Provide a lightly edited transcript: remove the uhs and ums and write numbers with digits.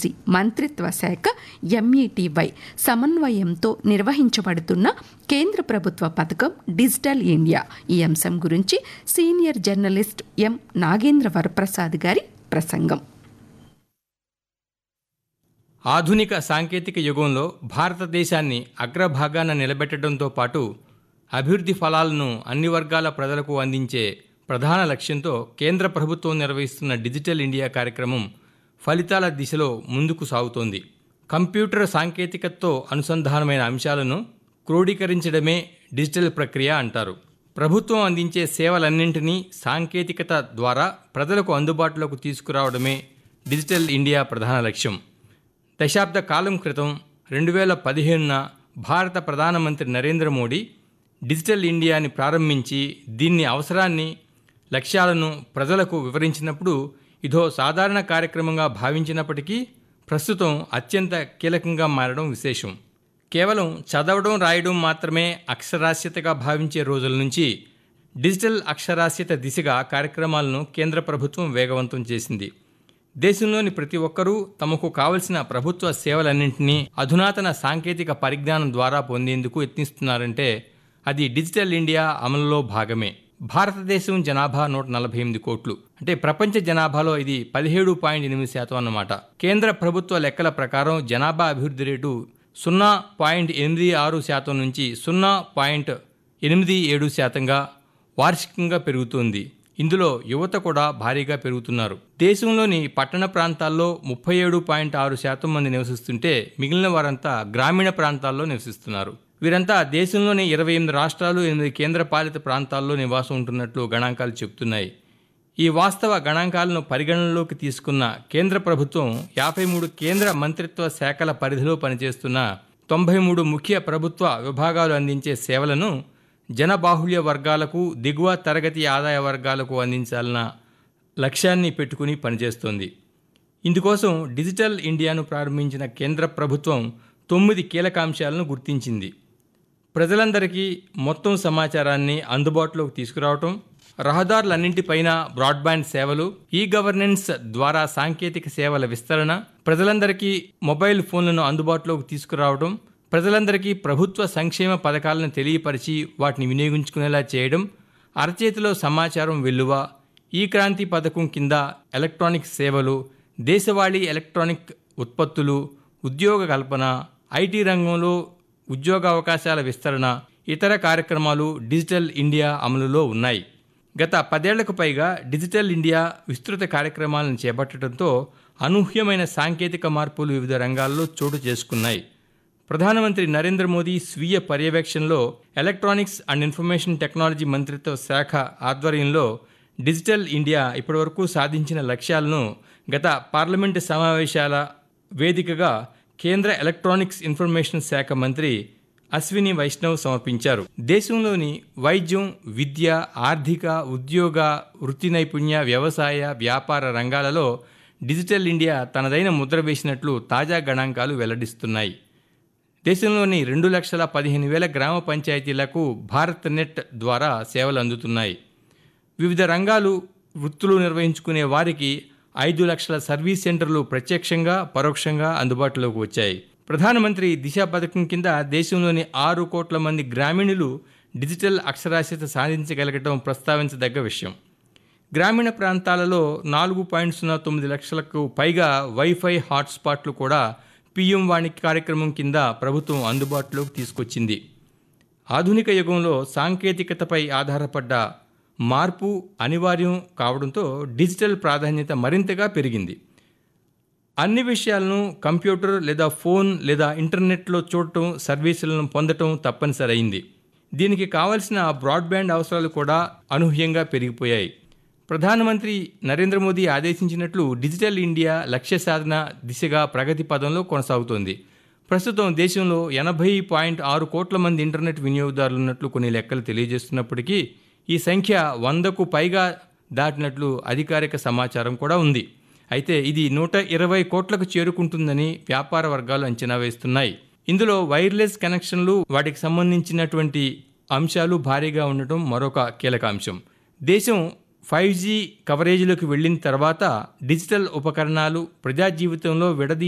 Technology మంత్రిత్వ శాఖ MeTY సమన్వయంతో నిర్వహించబడుతున్న కేంద్ర ప్రభుత్వ పథకం డిజిటల్ ఇండియా. ఈ అంశం గురించి సీనియర్ జర్నలిస్ట్ ఎం నాగేంద్ర వరప్రసాద్ గారి ప్రసంగం. ఆధునిక సాంకేతిక యుగంలో భారతదేశాన్ని అగ్రభాగాన నిలబెట్టడంతో పాటు అభివృద్ధి ఫలాలను అన్ని వర్గాల ప్రజలకు అందించే ప్రధాన లక్ష్యంతో కేంద్ర ప్రభుత్వం నిర్వహిస్తున్న డిజిటల్ ఇండియా కార్యక్రమం ఫలితాల దిశలో ముందుకు సాగుతోంది. కంప్యూటర్ సాంకేతికతతో అనుసంధానమైన అంశాలను క్రోడీకరించడమే డిజిటల్ ప్రక్రియ అంటారు. ప్రభుత్వం అందించే సేవలన్నింటినీ సాంకేతికత ద్వారా ప్రజలకు అందుబాటులోకి తీసుకురావడమే డిజిటల్ ఇండియా ప్రధాన లక్ష్యం. దశాబ్ద కాలం క్రితం 2015న భారత ప్రధానమంత్రి నరేంద్ర మోడీ డిజిటల్ ఇండియాని ప్రారంభించి దీన్ని అవసరాన్ని, లక్ష్యాలను ప్రజలకు వివరించినప్పుడు ఇదో సాధారణ కార్యక్రమంగా భావించినప్పటికీ ప్రస్తుతం అత్యంత కీలకంగా మారడం విశేషం. కేవలం చదవడం, రాయడం మాత్రమే అక్షరాస్యతగా భావించే రోజుల నుంచి డిజిటల్ అక్షరాస్యత దిశగా కార్యక్రమాలను కేంద్ర ప్రభుత్వం వేగవంతం చేసింది. దేశంలోని ప్రతి ఒక్కరూ తమకు కావలసిన ప్రభుత్వ సేవలన్నింటినీ అధునాతన సాంకేతిక పరిజ్ఞానం ద్వారా పొందేందుకు యత్నిస్తున్నారంటే అది డిజిటల్ ఇండియా అమలులో భాగమే. భారతదేశం జనాభా 148 కోట్లు, అంటే ప్రపంచ జనాభాలో ఇది 17.8% అన్నమాట. కేంద్ర ప్రభుత్వ లెక్కల ప్రకారం జనాభా అభివృద్ధి రేటు 0.86% నుంచి 0.87%గా వార్షికంగా పెరుగుతోంది. ఇందులో యువత కూడా భారీగా పెరుగుతున్నారు. దేశంలోని పట్టణ ప్రాంతాల్లో 37.6% మంది నివసిస్తుంటే మిగిలిన వారంతా గ్రామీణ ప్రాంతాల్లో నివసిస్తున్నారు. వీరంతా దేశంలోని 28 రాష్ట్రాలు, 8 కేంద్రపాలిత ప్రాంతాల్లో నివాసం ఉంటున్నట్లు గణాంకాలు చెబుతున్నాయి. ఈ వాస్తవ గణాంకాలను పరిగణనలోకి తీసుకున్న కేంద్ర ప్రభుత్వం 53 కేంద్ర మంత్రిత్వ శాఖల పరిధిలో పనిచేస్తున్న 93 ముఖ్య ప్రభుత్వ విభాగాలు అందించే సేవలను జనబాహుళ్య వర్గాలకు, దిగువ తరగతి ఆదాయ వర్గాలకు అందించాలన్న లక్ష్యాన్ని పెట్టుకుని పనిచేస్తోంది. ఇందుకోసం డిజిటల్ ఇండియాను ప్రారంభించిన కేంద్ర ప్రభుత్వం 9 కీలకాంశాలను గుర్తించింది. ప్రజలందరికీ మొత్తం సమాచారాన్ని అందుబాటులోకి తీసుకురావటం, రహదారులన్నింటిపైన బ్రాడ్బ్యాండ్ సేవలు, గవర్నెన్స్ ద్వారా సాంకేతిక సేవల విస్తరణ, ప్రజలందరికీ మొబైల్ ఫోన్లను అందుబాటులోకి తీసుకురావడం, ప్రజలందరికీ ప్రభుత్వ సంక్షేమ పథకాలను తెలియపరిచి వాటిని వినియోగించుకునేలా చేయడం, అరచేతిలో సమాచారం వెల్లువ, క్రాంతి పథకం కింద ఎలక్ట్రానిక్ సేవలు, దేశవాళీ ఎలక్ట్రానిక్ ఉత్పత్తులు, ఉద్యోగ కల్పన, IT రంగంలో ఉద్యోగావకాశాల విస్తరణ, ఇతర కార్యక్రమాలు డిజిటల్ ఇండియా అమలులో ఉన్నాయి. గత 10 ఏళ్లకు పైగా డిజిటల్ ఇండియా విస్తృత కార్యక్రమాలను చేపట్టడంతో అనూహ్యమైన సాంకేతిక మార్పులు వివిధ రంగాల్లో చోటు చేసుకున్నాయి. ప్రధానమంత్రి నరేంద్ర మోదీ స్వీయ పర్యవేక్షణలో ఎలక్ట్రానిక్స్ అండ్ ఇన్ఫర్మేషన్ టెక్నాలజీ మంత్రిత్వ శాఖ ఆధ్వర్యంలో డిజిటల్ ఇండియా ఇప్పటివరకు సాధించిన లక్ష్యాలను గత పార్లమెంటు సమావేశాల వేదికగా కేంద్ర ఎలక్ట్రానిక్స్ ఇన్ఫర్మేషన్ శాఖ మంత్రి అశ్విని వైష్ణవ్ సమర్పించారు. దేశంలోని వైద్యం, విద్య, ఆర్థిక, ఉద్యోగ, వృత్తి నైపుణ్య, వ్యవసాయ, వ్యాపార రంగాలలో డిజిటల్ ఇండియా తనదైన ముద్ర వేసినట్లు తాజా గణాంకాలు వెల్లడిస్తున్నాయి. దేశంలోని 2,15,000 గ్రామ పంచాయతీలకు భారత్ నెట్ ద్వారా సేవలు అందుతున్నాయి. వివిధ రంగాలు, వృత్తులు నిర్వహించుకునే వారికి 5 లక్షల సర్వీస్ సెంటర్లు ప్రత్యక్షంగా, పరోక్షంగా అందుబాటులోకి వచ్చాయి. ప్రధానమంత్రి దిశ పథకం కింద దేశంలోని 6 కోట్ల మంది గ్రామీణులు డిజిటల్ అక్షరాస్యత సాధించగలగటం ప్రస్తావించదగ్గ విషయం. గ్రామీణ ప్రాంతాలలో 4.09 లక్షలకు పైగా వైఫై హాట్స్పాట్లు కూడా PM వాణి కార్యక్రమం కింద ప్రభుత్వం అందుబాటులోకి తీసుకొచ్చింది. ఆధునిక యుగంలో సాంకేతికతపై ఆధారపడ్డ మార్పు అనివార్యం కావడంతో డిజిటల్ ప్రాధాన్యత మరింతగా పెరిగింది. అన్ని విషయాలను కంప్యూటర్ లేదా ఫోన్ లేదా ఇంటర్నెట్లో చూడటం, సర్వీసులను పొందటం తప్పనిసరైంది. దీనికి కావలసిన బ్రాడ్బ్యాండ్ అవసరాలు కూడా అనూహ్యంగా పెరిగిపోయాయి. ప్రధానమంత్రి నరేంద్ర మోదీ ఆదేశించినట్లు డిజిటల్ ఇండియా లక్ష్య సాధన దిశగా ప్రగతి పదంలో కొనసాగుతోంది. ప్రస్తుతం దేశంలో 80.6 కోట్ల మంది ఇంటర్నెట్ వినియోగదారులున్నట్లు కొన్ని లెక్కలు తెలియజేస్తున్నప్పటికీ ఈ సంఖ్య 100కు పైగా దాటినట్లు అధికారిక సమాచారం కూడా ఉంది. అయితే ఇది 120 కోట్లకు చేరుకుంటుందని వ్యాపార వర్గాలు అంచనా వేస్తున్నాయి. ఇందులో వైర్లెస్ కనెక్షన్లు, వాటికి సంబంధించినటువంటి అంశాలు భారీగా ఉండటం మరొక కీలక అంశం. దేశం 5G కవరేజీలోకి వెళ్ళిన తర్వాత డిజిటల్ ఉపకరణాలు ప్రజా జీవితంలో